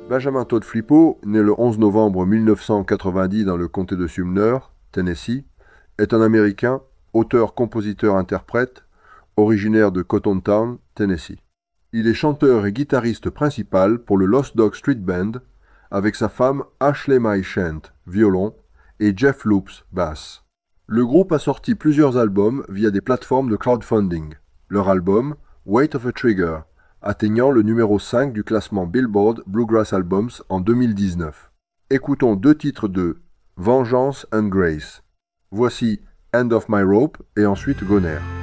Benjamin Todd Flippo, né le 11 novembre 1990 dans le comté de Sumner, Tennessee, est un Américain, auteur, compositeur, interprète, originaire de Cottontown, Tennessee. Il est chanteur et guitariste principal pour le Lost Dog Street Band avec sa femme Ashley Mae Shant, violon, et Jeff Loops, basse. Le groupe a sorti plusieurs albums via des plateformes de crowdfunding. Leur album, Weight of a Trigger, atteignant le numéro 5 du classement Billboard Bluegrass Albums en 2019. Écoutons 2 titres de Vengeance and Grace. Voici End of My Rope et ensuite Goner.